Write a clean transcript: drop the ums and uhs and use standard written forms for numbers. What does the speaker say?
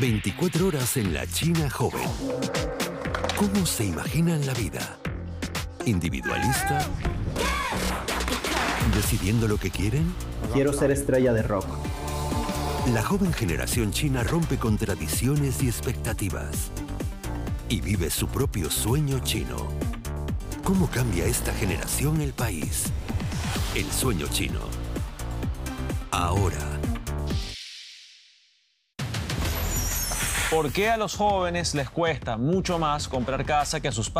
24 horas en la China joven. ¿Cómo se imaginan la vida? ¿Individualista? ¿Decidiendo lo que quieren? Quiero ser estrella de rock. La joven generación china rompe con tradiciones y expectativas y vive su propio sueño chino. ¿Cómo cambia esta generación el país? El sueño chino. Ahora. ¿Por qué a los jóvenes les cuesta mucho más comprar casa que a sus padres?